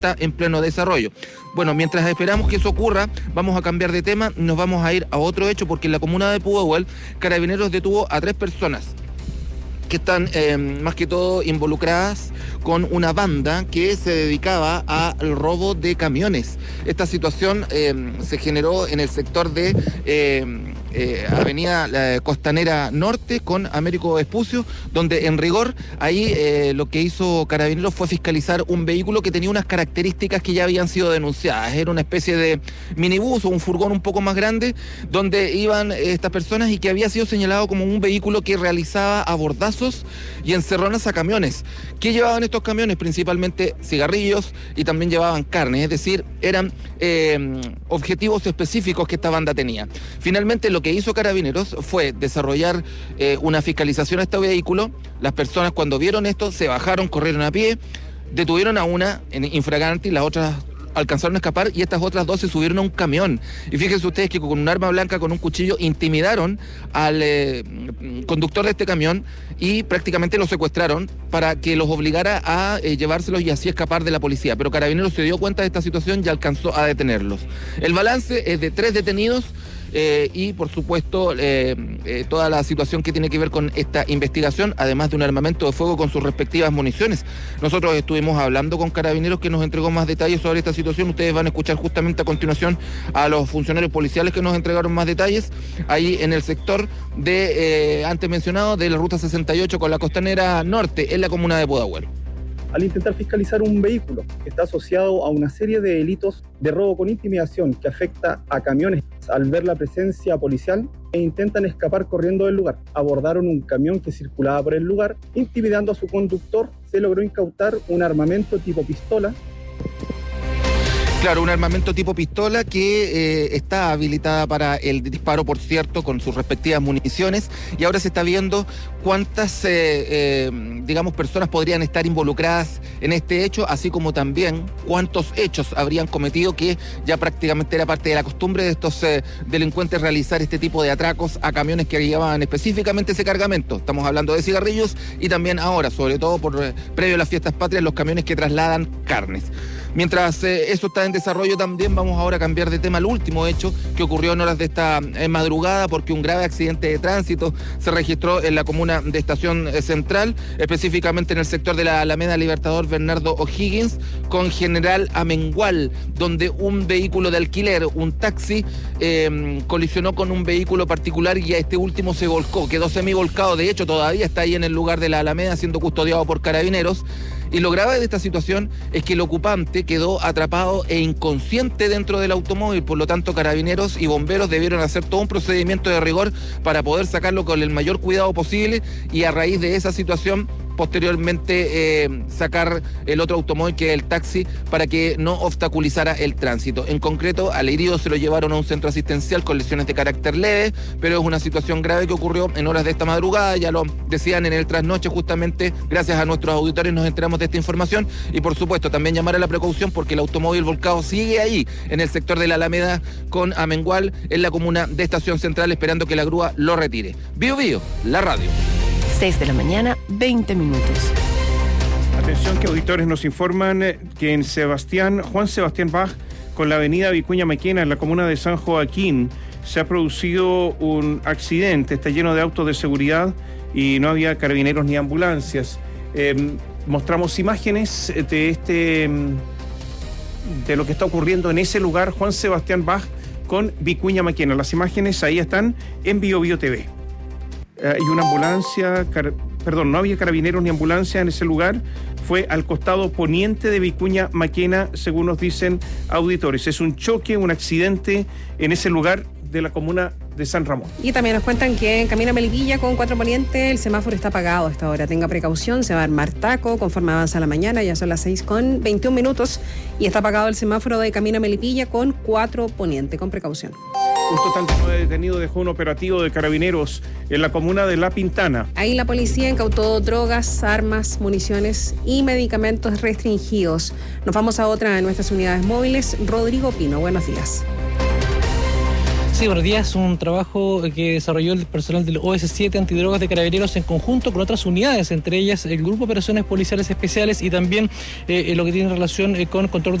está en pleno desarrollo. Bueno, mientras esperamos que eso ocurra, vamos a cambiar de tema, nos vamos a ir a otro hecho, porque en la comuna de Pudahuel, Carabineros detuvo a 3 personas que están más que todo involucradas con una banda que se dedicaba al robo de camiones. Esta situación se generó en el sector de Avenida Costanera Norte con Américo Vespucio, donde en rigor ahí lo que hizo Carabineros fue fiscalizar un vehículo que tenía unas características que ya habían sido denunciadas. Era una especie de minibús o un furgón un poco más grande donde iban estas personas y que había sido señalado como un vehículo que realizaba abordazos y encerronas a camiones. ¿Qué llevaban estos camiones? Principalmente cigarrillos y también llevaban carne, es decir, eran objetivos específicos que esta banda tenía. Finalmente lo que hizo Carabineros fue desarrollar una fiscalización a este vehículo. Las personas cuando vieron esto se bajaron, corrieron a pie, detuvieron a una en infragante y las otras alcanzaron a escapar, y estas otras 2 se subieron a un camión. Y fíjense ustedes que con un arma blanca, con un cuchillo, intimidaron al conductor de este camión y prácticamente lo secuestraron para que los obligara a llevárselos y así escapar de la policía. Pero Carabineros se dio cuenta de esta situación y alcanzó a detenerlos. El balance es de 3 detenidos. Y por supuesto toda la situación que tiene que ver con esta investigación, además de un armamento de fuego con sus respectivas municiones. Nosotros estuvimos hablando con Carabineros, que nos entregó más detalles sobre esta situación. Ustedes van a escuchar justamente a continuación a los funcionarios policiales que nos entregaron más detalles ahí en el sector de antes mencionado de la ruta 68 con la Costanera Norte en la comuna de Pudahuel. Al intentar fiscalizar un vehículo que está asociado a una serie de delitos de robo con intimidación que afecta a camiones, al ver la presencia policial intentan escapar corriendo del lugar. Abordaron un camión que circulaba por el lugar, intimidando a su conductor. Se logró incautar un armamento tipo pistola. Claro, un armamento tipo pistola que está habilitada para el disparo, por cierto, con sus respectivas municiones, y ahora se está viendo cuántas, personas podrían estar involucradas en este hecho, así como también cuántos hechos habrían cometido, que ya prácticamente era parte de la costumbre de estos delincuentes realizar este tipo de atracos a camiones que llevaban específicamente ese cargamento. Estamos hablando de cigarrillos y también ahora, sobre todo previo a las fiestas patrias, los camiones que trasladan carnes. Mientras eso está en desarrollo también, vamos ahora a cambiar de tema al último hecho que ocurrió en horas de esta madrugada, porque un grave accidente de tránsito se registró en la comuna de Estación Central, específicamente en el sector de la Alameda Libertador Bernardo O'Higgins, con General Amengual, donde un vehículo de alquiler, un taxi, colisionó con un vehículo particular y a este último se volcó, quedó semivolcado. De hecho, todavía está ahí en el lugar de la Alameda siendo custodiado por Carabineros. Y lo grave de esta situación es que el ocupante quedó atrapado e inconsciente dentro del automóvil. Por lo tanto, Carabineros y bomberos debieron hacer todo un procedimiento de rigor para poder sacarlo con el mayor cuidado posible, y a raíz de esa situación posteriormente sacar el otro automóvil, que es el taxi, para que no obstaculizara el tránsito. En concreto, al herido se lo llevaron a un centro asistencial con lesiones de carácter leve, pero es una situación grave que ocurrió en horas de esta madrugada. Ya lo decían en el trasnoche, justamente gracias a nuestros auditores nos enteramos de esta información, y por supuesto también llamar a la precaución porque el automóvil volcado sigue ahí en el sector de la Alameda con Amengual en la comuna de Estación Central, esperando que la grúa lo retire. Bio Bio, la radio. 6 de la mañana, 20 minutos. Atención, que auditores nos informan que en Juan Sebastián Bach, con la avenida Vicuña Maquena, en la comuna de San Joaquín, se ha producido un accidente. Está lleno de autos de seguridad y no había carabineros ni ambulancias. Mostramos imágenes de lo que está ocurriendo en ese lugar, Juan Sebastián Bach con Vicuña Maquena. Las imágenes ahí están en Bio Bio TV. Hay una ambulancia, no había carabineros ni ambulancia en ese lugar. Fue al costado poniente de Vicuña Maquena, según nos dicen auditores. Es un choque, un accidente en ese lugar de la comuna de San Ramón. Y también nos cuentan que en camino a Melipilla con 4 Poniente el semáforo está apagado a esta hora. Tenga precaución, se va a armar taco conforme avanza la mañana, ya son las 6:21 y está apagado el semáforo de camino a Melipilla con 4 Poniente, con precaución. Un total de 9 detenidos dejó un operativo de Carabineros en la comuna de La Pintana. Ahí la policía incautó drogas, armas, municiones y medicamentos restringidos. Nos vamos a otra de nuestras unidades móviles. Rodrigo Pino, buenos días. Sí, buenos días. Un trabajo que desarrolló el personal del OS7 Antidrogas de Carabineros en conjunto con otras unidades, entre ellas el Grupo de Operaciones Policiales Especiales y también lo que tiene relación con control